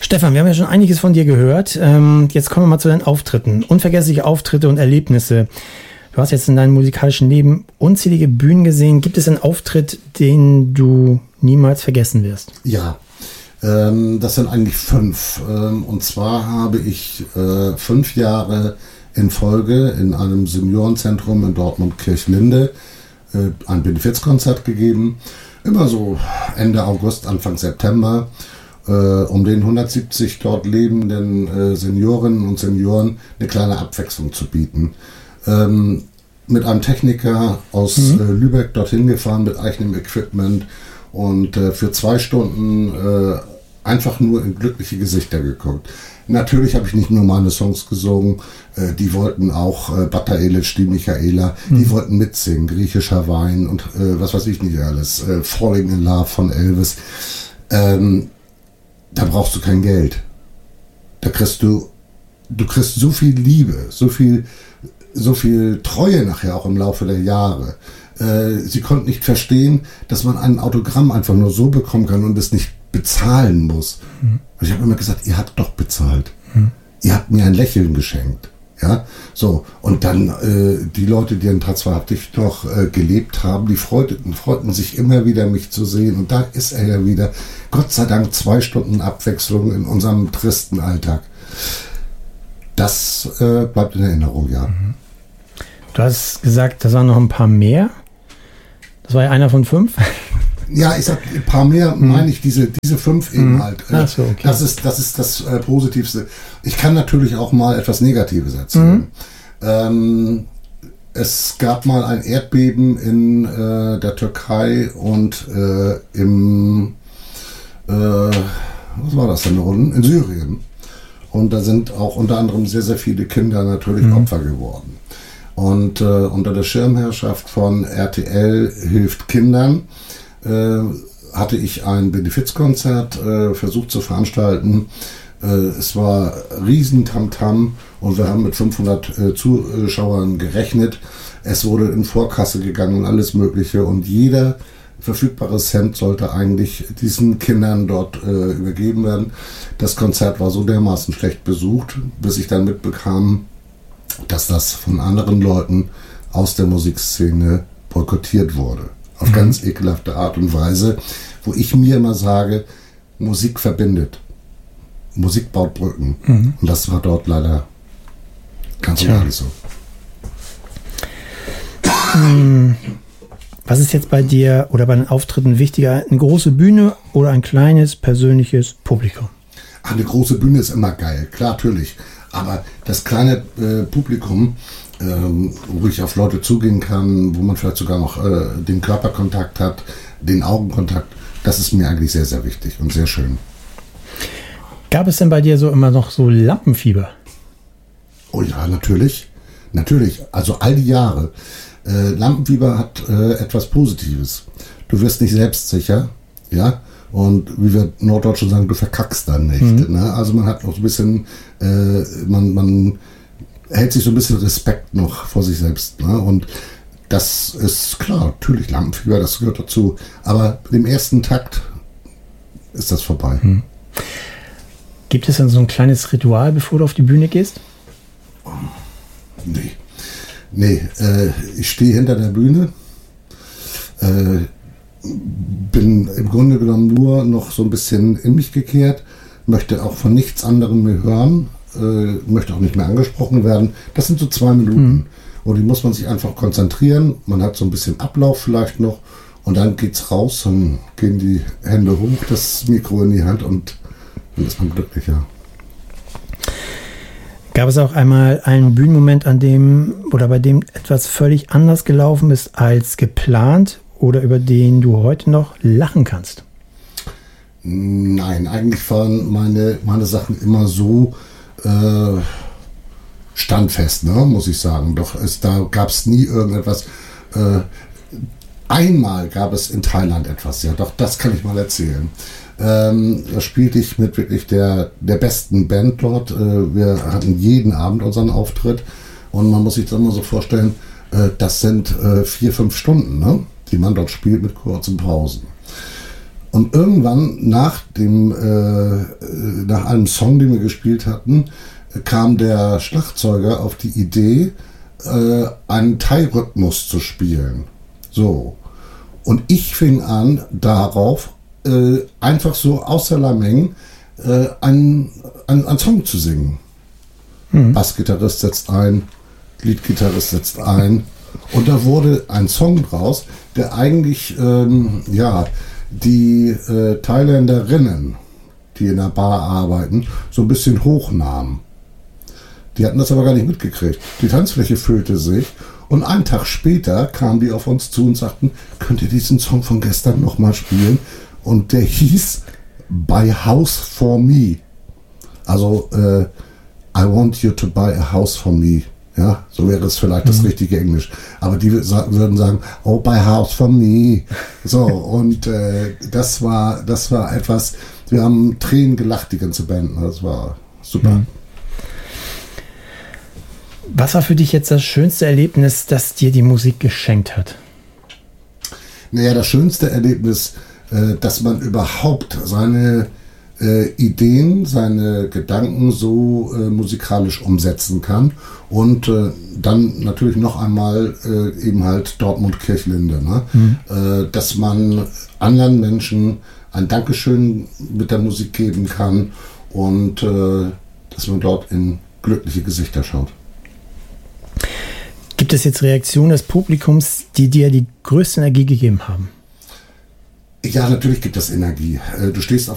Stefan, wir haben ja schon einiges von dir gehört. Jetzt kommen wir mal zu deinen Auftritten. Unvergessliche Auftritte und Erlebnisse. Du hast jetzt in deinem musikalischen Leben unzählige Bühnen gesehen. Gibt es einen Auftritt, den du niemals vergessen wirst? Ja, das sind eigentlich 5. Und zwar habe ich 5 Jahre in Folge in einem Seniorenzentrum in Dortmund-Kirchlinde ein Benefizkonzert gegeben. Immer so Ende August, Anfang September, um den 170 dort lebenden Seniorinnen und Senioren eine kleine Abwechslung zu bieten. Mit einem Techniker aus Lübeck dorthin gefahren mit eigenem Equipment und für 2 Stunden einfach nur in glückliche Gesichter geguckt. Natürlich habe ich nicht nur meine Songs gesungen, die wollten auch Bata Elic, die Michaela, die wollten mitsingen, Griechischer Wein und was weiß ich nicht alles, Falling in Love von Elvis. Da brauchst du kein Geld. Da kriegst du kriegst so viel Liebe, so viel Treue nachher auch im Laufe der Jahre. Sie konnten nicht verstehen, dass man ein Autogramm einfach nur so bekommen kann und es nicht bezahlen muss. Ich habe immer gesagt, ihr habt doch bezahlt. Ihr habt mir ein Lächeln geschenkt. Ja, so. Und dann die Leute, die in Tatzwahrhaftig noch gelebt haben, die freuten sich immer wieder, mich zu sehen. Und da ist er ja wieder. Gott sei Dank 2 Stunden Abwechslung in unserem tristen Alltag. Das bleibt in Erinnerung, ja. Du hast gesagt, das waren noch ein paar mehr. Das war ja einer von 5. Ja, ich sag ein paar mehr, meine ich diese 5 eben halt. Ach so, okay. Das ist das Positivste. Ich kann natürlich auch mal etwas Negatives erzählen. Es gab mal ein Erdbeben in der Türkei und was war das denn unten? In Syrien. Und da sind auch unter anderem sehr, sehr viele Kinder natürlich Opfer geworden. Und unter der Schirmherrschaft von RTL Hilft Kindern hatte ich ein Benefizkonzert versucht zu veranstalten. Es war riesen Tamtam und wir haben mit 500 Zuschauern gerechnet. Es wurde in Vorkasse gegangen und alles Mögliche und jeder verfügbare Cent sollte eigentlich diesen Kindern dort übergeben werden. Das Konzert war so dermaßen schlecht besucht, bis ich dann mitbekam, dass das von anderen Leuten aus der Musikszene boykottiert wurde. Auf ganz ekelhafte Art und Weise, wo ich mir immer sage, Musik verbindet. Musik baut Brücken. Und das war dort leider ganz und gar nicht so. Was ist jetzt bei dir oder bei den Auftritten wichtiger? Eine große Bühne oder ein kleines, persönliches Publikum? Eine große Bühne ist immer geil, klar, natürlich. Aber das kleine Publikum, wo ich auf Leute zugehen kann, wo man vielleicht sogar noch den Körperkontakt hat, den Augenkontakt, das ist mir eigentlich sehr, sehr wichtig und sehr schön. Gab es denn bei dir so immer noch so Lampenfieber? Oh ja, natürlich. Natürlich, also all die Jahre. Lampenfieber hat etwas Positives. Du wirst nicht selbstsicher, ja, und wie wir Norddeutschen sagen, du verkackst dann nicht. Ne? Also man hat noch so ein bisschen, man hält sich so ein bisschen Respekt noch vor sich selbst. Ne? Und das ist klar, natürlich Lampenfieber, das gehört dazu. Aber mit dem ersten Takt ist das vorbei. Gibt es dann so ein kleines Ritual, bevor du auf die Bühne gehst? Nee, ich stehe hinter der Bühne, bin im Grunde genommen nur noch so ein bisschen in mich gekehrt, möchte auch von nichts anderem mehr hören, möchte auch nicht mehr angesprochen werden. Das sind so 2 Minuten und die muss man sich einfach konzentrieren. Man hat so ein bisschen Ablauf vielleicht noch und dann geht's raus, dann gehen die Hände hoch, das Mikro in die Hand und dann ist man glücklicher. Gab es auch einmal einen Bühnenmoment, an dem oder bei dem etwas völlig anders gelaufen ist als geplant oder über den du heute noch lachen kannst? Nein, eigentlich waren meine Sachen immer so standfest, ne, muss ich sagen. Doch da gab es nie irgendetwas. Einmal gab es in Thailand etwas, ja, doch das kann ich mal erzählen. Da spielte ich mit wirklich der besten Band dort. Wir hatten jeden Abend unseren Auftritt und man muss sich das mal so vorstellen, das sind 4-5 Stunden, ne, die man dort spielt mit kurzen Pausen. Und irgendwann nach einem Song, den wir gespielt hatten, kam der Schlagzeuger auf die Idee, einen Thai-Rhythmus zu spielen. So. Und ich fing an, darauf einfach so außer Lameng einen Song zu singen. Bassgitarrist setzt ein, Leadgitarrist setzt ein. Und da wurde ein Song draus, der eigentlich die Thailänderinnen, die in der Bar arbeiten, so ein bisschen hochnahmen. Die hatten das aber gar nicht mitgekriegt. Die Tanzfläche füllte sich und einen Tag später kamen die auf uns zu und sagten, könnt ihr diesen Song von gestern nochmal spielen? Und der hieß Buy a House for Me. Also I want you to buy a house for me. Ja, so wäre es vielleicht das richtige Englisch. Aber die würden sagen, oh, buy a house for me. So, und das war etwas, wir haben Tränen gelacht, die ganze Band. Das war super. Was war für dich jetzt das schönste Erlebnis, das dir die Musik geschenkt hat? Naja, das schönste Erlebnis, dass man überhaupt seine Ideen, seine Gedanken so musikalisch umsetzen kann und dann natürlich noch einmal eben halt Dortmund-Kirchlinde, ne? Dass man anderen Menschen ein Dankeschön mit der Musik geben kann und dass man dort in glückliche Gesichter schaut. Gibt es jetzt Reaktionen des Publikums, die dir die größte Energie gegeben haben? Ja, natürlich gibt es Energie. Du stehst auf